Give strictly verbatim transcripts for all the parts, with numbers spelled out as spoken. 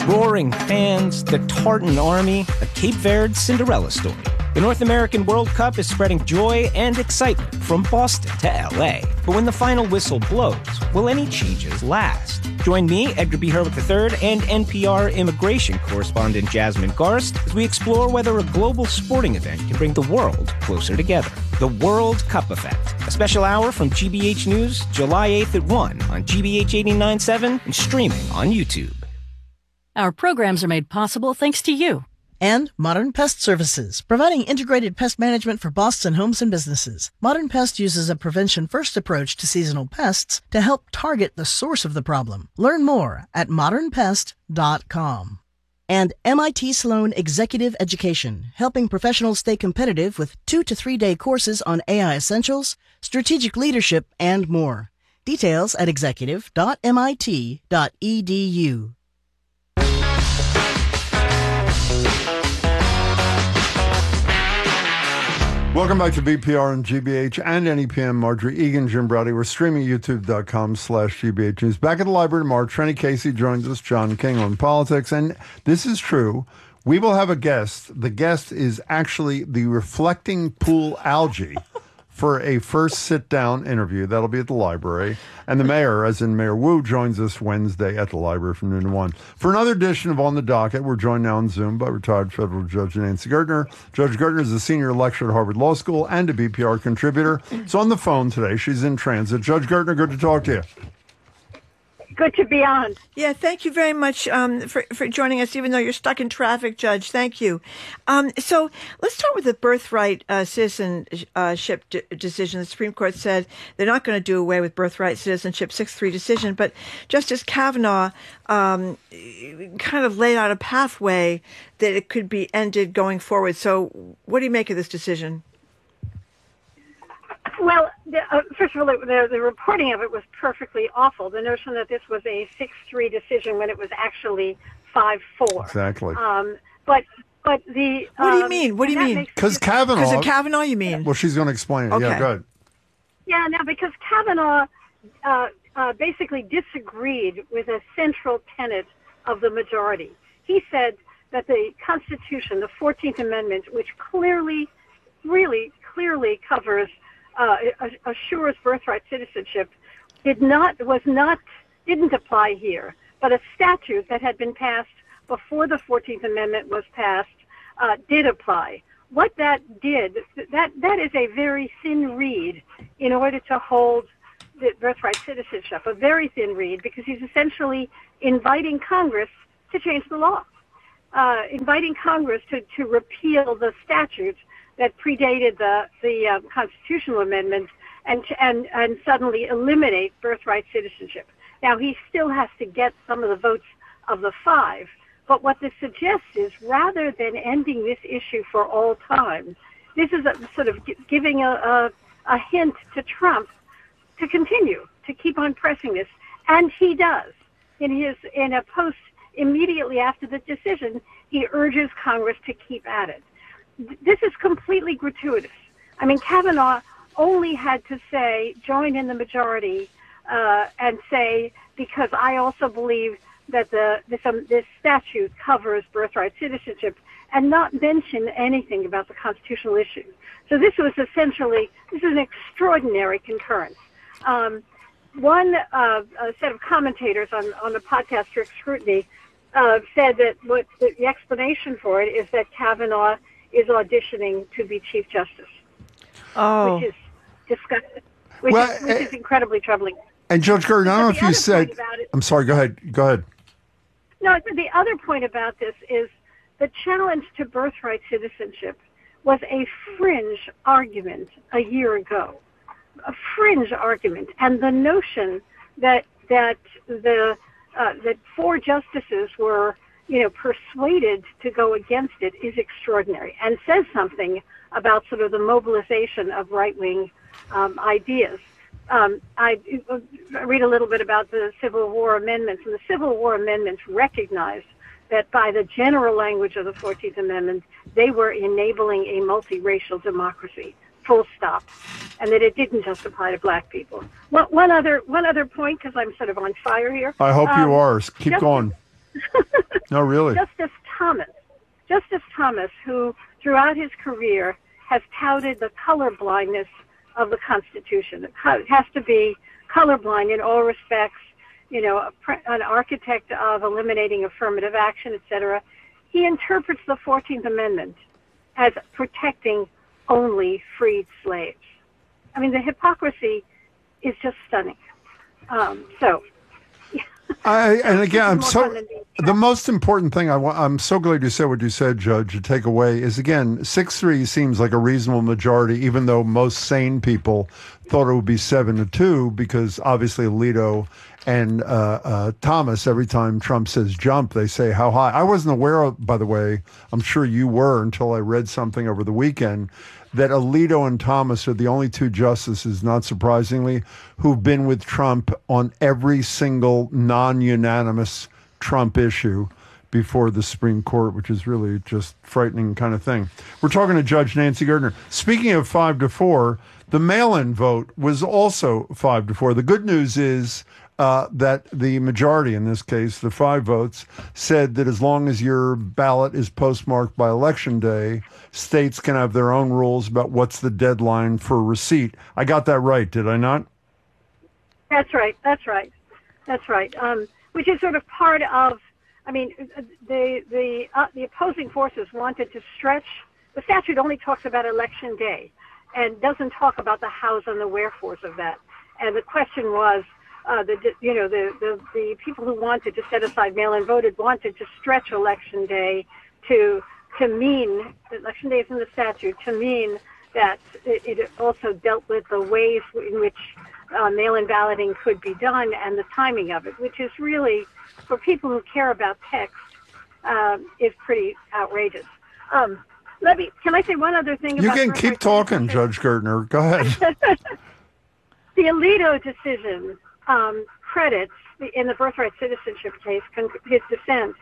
roaring fans, the Tartan Army, a Cape Verde Cinderella story. The North American World Cup is spreading joy and excitement from Boston to L A. But when the final whistle blows, will any changes last? Join me, Edgar B. Herwick the third, and N P R immigration correspondent Jasmine Garst as we explore whether a global sporting event can bring the world closer together. The World Cup Effect, a special hour from G B H News, July eighth at one on G B H eighty-nine point seven and streaming on YouTube. Our programs are made possible thanks to you. And Modern Pest Services, providing integrated pest management for Boston homes and businesses. Modern Pest uses a prevention-first approach to seasonal pests to help target the source of the problem. Learn more at modern pest dot com. And M I T Sloan Executive Education, helping professionals stay competitive with two to three day courses on A I essentials, strategic leadership, and more. Details at executive dot M I T dot E D U. Welcome back to B P R and G B H and N E P M. Marjorie Egan, Jim Browdy. We're streaming youtube.com slash GBH News. Back at the library tomorrow, Trenny Casey joins us, John King on politics. And this is true. We will have a guest. The guest is actually the Reflecting Pool Algae for a first sit-down interview. That'll be at the library. And the mayor, as in Mayor Wu, joins us Wednesday at the library from noon to one. For another edition of On the Docket, we're joined now on Zoom by retired federal judge Nancy Gertner. Judge Gertner is a senior lecturer at Harvard Law School and a B P R contributor. So on the phone today. She's in transit. Judge Gertner, good to talk to you. Good to be on. Yeah, thank you very much um, for, for joining us, even though you're stuck in traffic, Judge. Thank you. Um, so let's start with the birthright uh, citizenship d- decision. The Supreme Court said they're not going to do away with birthright citizenship, six three decision, but Justice Kavanaugh um, kind of laid out a pathway that it could be ended going forward. So what do you make of this decision? Well, the, uh, first of all, the, the reporting of it was perfectly awful. The notion that this was a six three decision when it was actually five four. Exactly. Um, but but the... What do you um, mean? What do you mean? Because Kavanaugh... Because of Kavanaugh, you mean? Well, she's going to explain it. Okay. Yeah, go ahead. Yeah, no, because Kavanaugh uh, uh, basically disagreed with a central tenet of the majority. He said that the Constitution, the fourteenth Amendment, which clearly, really clearly covers... Uh, assures birthright citizenship, did not was not didn't apply here, but a statute that had been passed before the fourteenth Amendment was passed uh, did apply. What that did, that that is a very thin reed in order to hold the birthright citizenship, a very thin reed, because he's essentially inviting Congress to change the law, uh, inviting Congress to, to repeal the statute that predated the the uh, constitutional amendment and and and suddenly eliminate birthright citizenship. Now he still has to get some of the votes of the five, but what this suggests is rather than ending this issue for all time, this is a sort of giving a, a a hint to Trump to continue to keep on pressing this, and he does. In his in a post immediately after the decision, he urges Congress to keep at it. This is completely gratuitous. I mean, Kavanaugh only had to say, join in the majority, uh, and say, because I also believe that the this, um, this statute covers birthright citizenship, and not mention anything about the constitutional issue. So this was essentially, this is an extraordinary concurrence. Um, one uh, a set of commentators on, on the podcast Strict Scrutiny uh, said that what the, the explanation for it is that Kavanaugh is auditioning to be Chief Justice, oh. which is disgusting, which, well, is, which uh, is incredibly troubling. And Judge Gertner, I don't know if you said, it, I'm sorry, go ahead, go ahead. No, the other point about this is the challenge to birthright citizenship was a fringe argument a year ago, a fringe argument, and the notion that that the uh, that four justices were you know, persuaded to go against it is extraordinary and says something about sort of the mobilization of right-wing um, ideas. Um, I, I read a little bit about the Civil War amendments, and the Civil War amendments recognized that by the general language of the fourteenth Amendment, they were enabling a multiracial democracy, full stop, and that it didn't just apply to black people. One, one other one other point, because I'm sort of on fire here. I hope um, you are. Keep just, going. No, really? Justice Thomas, Justice Thomas, who throughout his career has touted the color blindness of the Constitution. It has to be colorblind in all respects, you know, an architect of eliminating affirmative action, et cetera. He interprets the fourteenth Amendment as protecting only freed slaves. I mean, the hypocrisy is just stunning. Um, so, I and again, I'm so the most important thing I want. I'm so glad you said what you said, Judge. To take away is again, six three seems like a reasonable majority, even though most sane people thought it would be seven to two, because obviously Alito and uh, uh, Thomas, every time Trump says jump, they say how high. I wasn't aware of, by the way, I'm sure you were until I read something over the weekend, that Alito and Thomas are the only two justices, not surprisingly, who've been with Trump on every single non-unanimous Trump issue before the Supreme Court, which is really just frightening kind of thing. We're talking to Judge Nancy Gertner. Speaking of five to four, the mail-in vote was also five to four. The good news is uh, that the majority, in this case, the five votes, said that as long as your ballot is postmarked by Election Day, states can have their own rules about what's the deadline for receipt. I got that right, did I not? That's right. That's right. That's right. Um, which is sort of part of, I mean, the the uh, the opposing forces wanted to stretch. The statute only talks about Election Day and doesn't talk about the hows and the wherefores of that. And the question was, uh, the you know the, the the people who wanted to set aside mail-in voted wanted to stretch Election Day to to mean Election Day is in the statute to mean that it, it also dealt with the ways in which uh, mail-in balloting could be done and the timing of it, which is really, for people who care about text, um, is pretty outrageous. Um, let me. Can I say one other thing? You about can keep talking, Judge Gertner. Go ahead. The Alito decision um, credits in the birthright citizenship case his dissent.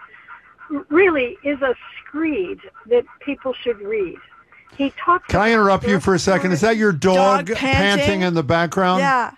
Really is a screed that people should read. He talks. Can I interrupt you for a second? Is that your dog, Dog panting? panting in the background? Yeah.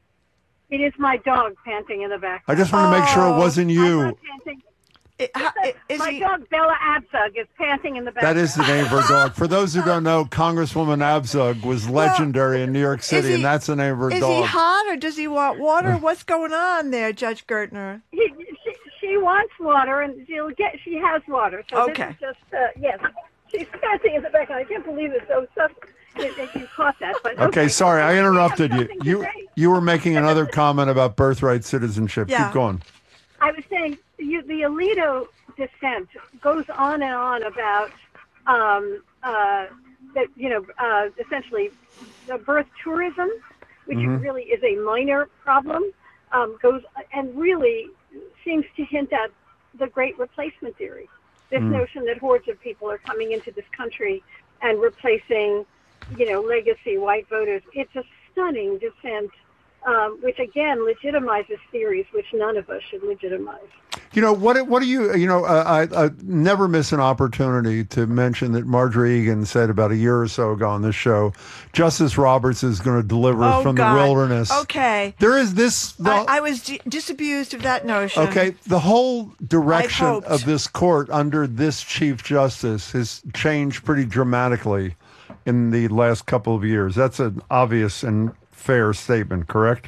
It is my dog panting in the background. I just want to make sure it wasn't I'm you. not panting. It, how, is My he, dog Bella Abzug is panting in the That background. is the name of her dog. For those who don't know, Congresswoman Abzug was legendary in New York City, he- and that's the name of her is dog. he hot or does he want water? What's going on there, Judge Gertner? He, she, she wants water, and she'll get. She has water. So Okay. This is just uh, yes. She's panting in the background. I can't believe it. So so that that you caught that. But Okay, sorry, I interrupted have you. something to You say. you were making another comment about birthright citizenship. Yeah. Keep going. I was saying you, the Alito dissent goes on and on about um, uh, that you know uh, essentially the birth tourism, which really is a minor problem, um, goes and really seems to hint at the Great Replacement theory. This notion that hordes of people are coming into this country and replacing, you know, legacy white voters. It's a stunning dissent, um, which again legitimizes theories which none of us should legitimize. You know, what What do you, you know, uh, I, I never miss an opportunity to mention that Marjorie Egan said about a year or so ago on this show, Justice Roberts is going to deliver Oh, from God. the wilderness. Okay. There is this. The, I, I was d- disabused of that notion. Okay, the whole direction hoped. of this court under this Chief Justice has changed pretty dramatically in the last couple of years. That's an obvious and fair statement, correct?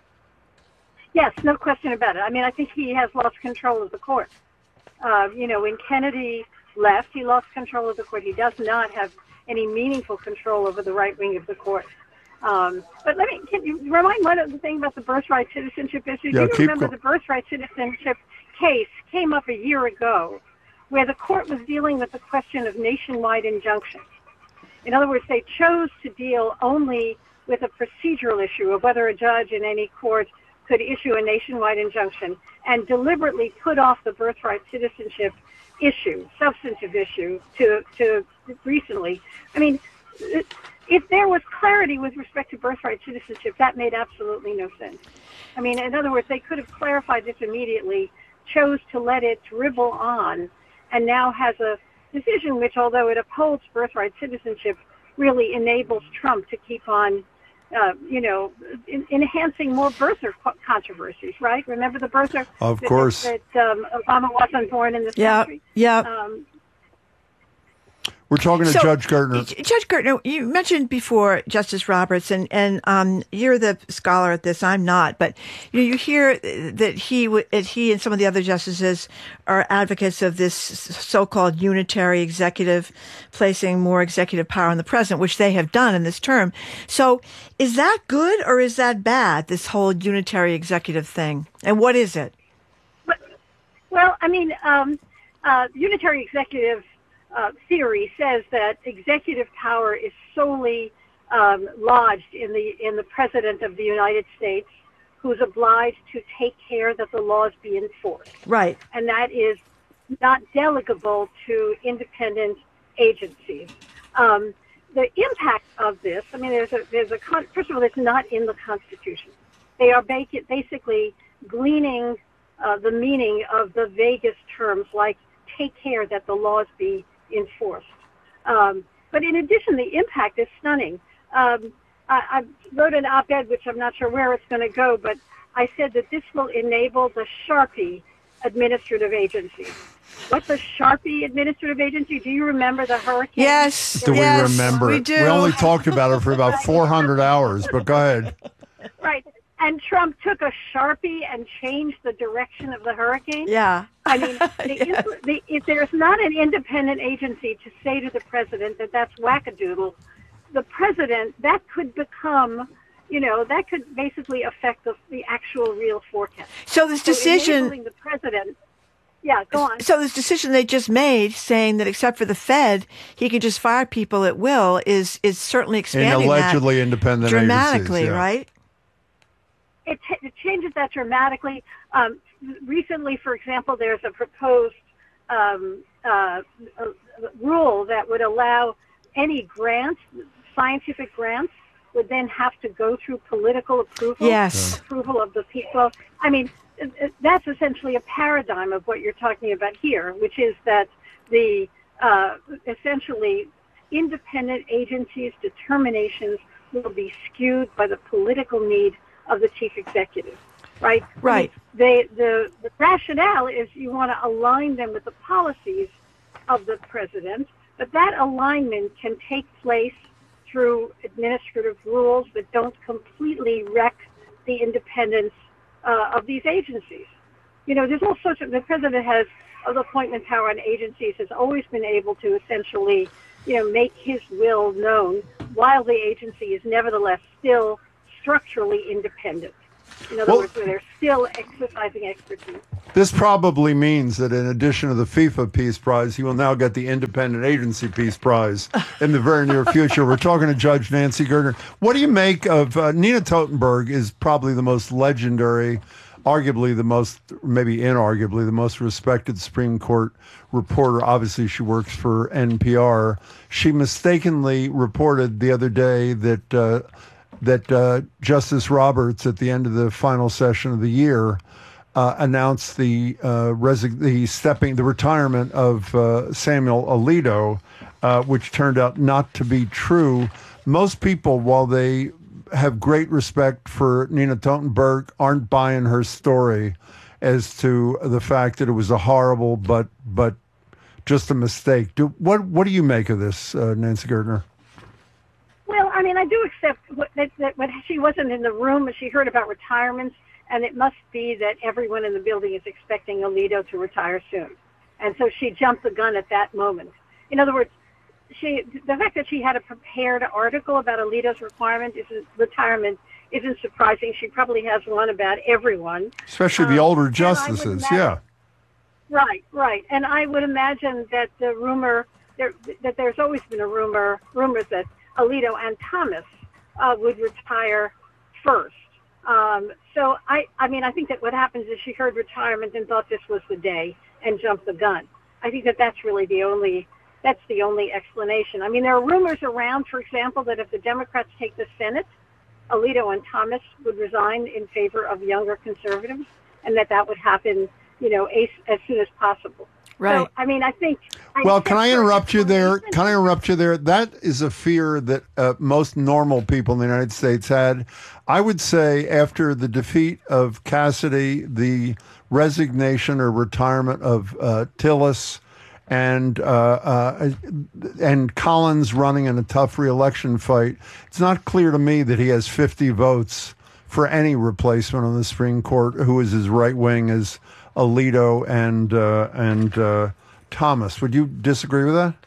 Yes, no question about it. I mean, I think he has lost control of the court. Uh, you know, when Kennedy left, he lost control of the court. He does not have any meaningful control over the right wing of the court. Um, but let me can you remind one other thing about the birthright citizenship issue. Yeah, Do you keep remember go- the birthright citizenship case came up a year ago, where the court was dealing with the question of nationwide injunctions. In other words, they chose to deal only with a procedural issue of whether a judge in any court could issue a nationwide injunction, and deliberately put off the birthright citizenship issue, substantive issue, to to recently. I mean, if there was clarity with respect to birthright citizenship, that made absolutely no sense. I mean, in other words, they could have clarified this immediately, chose to let it dribble on, and now has a decision which, although it upholds birthright citizenship, really enables Trump to keep on uh, you know, in, enhancing more birther controversies, right? Remember the birther? Of that, course. That, that um, Obama wasn't born in this yeah, country. Yeah, um, We're talking to So, Judge Gertner. Judge Gertner, you mentioned before Justice Roberts, and and um, you're the scholar at this. I'm not, but you know, you hear that he w- that he and some of the other justices are advocates of this so-called unitary executive, placing more executive power on the president, which they have done in this term. So, is that good or is that bad? This whole unitary executive thing, and what is it? Well, I mean, um, uh, unitary executive uh, theory says that executive power is solely um, lodged in the in the President of the United States, who's obliged to take care that the laws be enforced. Right. And that is not delegable to independent agencies. Um, the impact of this, I mean, there's a, there's a, con- first of all, it's not in the Constitution. They are ba- basically gleaning uh, the meaning of the vaguest terms like take care that the laws be enforced. Um, but in addition, the impact is stunning. Um, I, I wrote an op-ed, which I'm not sure where it's going to go, but I said that this will enable the Sharpie administrative agency. What's a Sharpie administrative agency? Do you remember the hurricane? Yes. Do yes, we remember we it? do. We only talked about it for about four hundred hours, but go ahead. Right. And Trump took a Sharpie and changed the direction of the hurricane. Yeah. I mean, the, Yes. the, if there's not an independent agency to say to the president that that's wackadoodle, the president, that could become, you know, that could basically affect the, the actual real forecast. So this So decision. enabling the president, yeah, go on. So this decision they just made, saying that except for the Fed, he could just fire people at will, is is certainly In expanding allegedly that independent dramatically, agencies, yeah. right? It, t- it changes that dramatically. Um, recently, for example, there's a proposed um, uh, uh, rule that would allow any grants, scientific grants, would then have to go through political approval, Yes. approval of the people. I mean, it- it- that's essentially a paradigm of what you're talking about here, which is that the uh, essentially independent agencies' determinations will be skewed by the political need of the chief executive, right? Right. I mean, they, the, the rationale is you want to align them with the policies of the president, but that alignment can take place through administrative rules that don't completely wreck the independence uh, of these agencies. You know, there's all sorts of, the president has of appointment power on agencies, has always been able to essentially, you know, make his will known while the agency is nevertheless still structurally independent. In other Well- words, where they're still exercising expertise. This probably means that in addition to the FIFA Peace Prize, you will now get the Independent Agency Peace Prize in the very near future. We're talking to Judge Nancy Gertner. What do you make of uh, Nina Totenberg is probably the most legendary, arguably the most, maybe inarguably, the most respected Supreme Court reporter. Obviously, she works for N P R. She mistakenly reported the other day that uh, that uh, Justice Roberts, at the end of the final session of the year, uh, announced the uh, resig- the stepping, the retirement of uh, Samuel Alito, uh, which turned out not to be true. Most people, while they have great respect for Nina Totenberg, aren't buying her story as to the fact that it was a horrible but but just a mistake. Do, what what do you make of this, uh, Nancy Gertner? Well, I mean, I do accept what, that, that when she wasn't in the room, but she heard about retirements, and it must be that everyone in the building is expecting Alito to retire soon. And so she jumped the gun at that moment. In other words, she, the fact that she had a prepared article about Alito's requirement isn't, retirement isn't surprising. She probably has one about everyone. Especially the Um, older and I would justices, imagine- yeah. Right, right. And I would imagine that the rumor, there, that there's always been a rumor, rumors that Alito and Thomas uh, would retire first. Um, so I, I mean, I think that what happens is she heard retirement and thought this was the day and jumped the gun. I think that that's really the only, that's the only explanation. I mean, there are rumors around, for example, that if the Democrats take the Senate, Alito and Thomas would resign in favor of younger conservatives, and that that would happen, you know, as, as soon as possible. Right. So, I mean, I think. I Well, think can I for interrupt you there? reason- Can I interrupt you there? That is a fear that uh, most normal people in the United States had. I would say after the defeat of Cassidy, the resignation or retirement of uh, Tillis, and uh, uh, and Collins running in a tough reelection fight, it's not clear to me that he has fifty votes for any replacement on the Supreme Court who is as right wing as Alito and uh, and uh, Thomas. Would you disagree with that?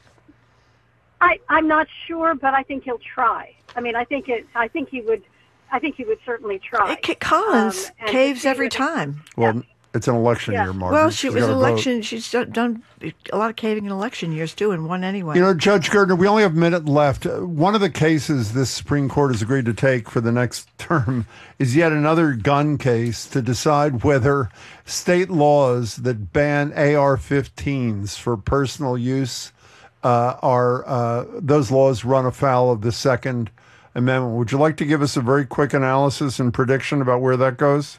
I, I'm not sure, but I think he'll try. I mean, I think it. I think he would. I think he would certainly try. It, Collins Um, and caves to see every whether- time. Well, Yeah. it's an election Yeah. year, Margaret. Well, she She's was gotta an vote. election. She's done, done a lot of caving in election years too, and won anyway. You know, Judge Gertner, we only have a minute left. Uh, One of the cases this Supreme Court has agreed to take for the next term is yet another gun case to decide whether state laws that ban A R fifteens for personal use uh, are uh, those laws run afoul of the Second Amendment. Would you like to give us a very quick analysis and prediction about where that goes?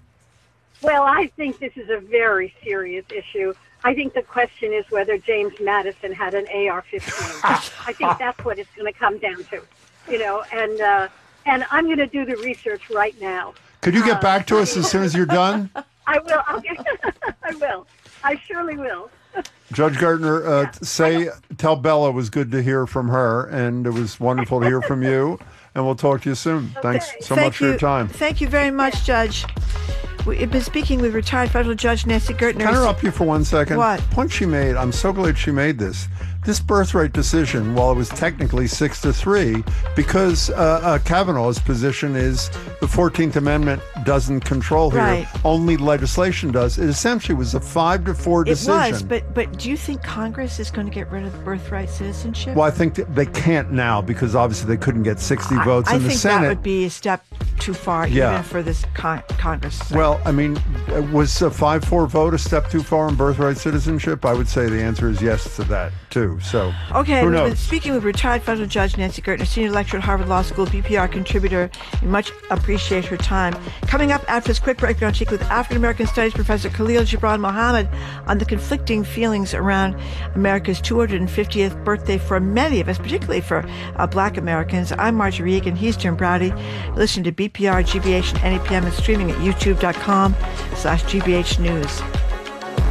Well, I think this is a very serious issue. I think the question is whether James Madison had an A R fifteen. I think that's what it's going to come down to, you know. And uh, and I'm going to do the research right now. Could you get Uh, back to us as soon as you're done? I will. I'll get, I will. I surely will. Judge Gardner, uh, say, tell Bella it was good to hear from her, and it was wonderful to hear from you, and we'll talk to you soon. Thanks so Thank much for you. your time. Thank you very much, Judge. We've been speaking with retired federal judge Nancy Gertner. Can I interrupt you for one second? What? Point she made, I'm so glad she made this. This birthright decision, while it was technically six to three, because uh, uh, Kavanaugh's position is the fourteenth Amendment doesn't control here. Right. Only legislation does. It essentially was a five to four It decision. was, but but do you think Congress is going to get rid of the birthright citizenship? Well, I think that they can't now because obviously they couldn't get sixty votes I in the think Senate. that would be a step too far, Yeah. even for this con- Congress. Well, I mean, uh, was a five four vote a step too far on birthright citizenship? I would say the answer is yes to that, too. So, Okay, who we've been knows? speaking with retired federal judge Nancy Gertner, senior lecturer at Harvard Law School, B P R contributor. We much appreciate her time. Coming up after this quick break, we're going to speak with African American Studies professor Khalil Gibran Mohammed on the conflicting feelings around America's two hundred fiftieth birthday for many of us, particularly for uh, Black Americans. I'm Marjorie Egan. He's Jim Browdy. Listen to B P R, G B H, and N E P M and streaming at youtube dot com slash G B H News.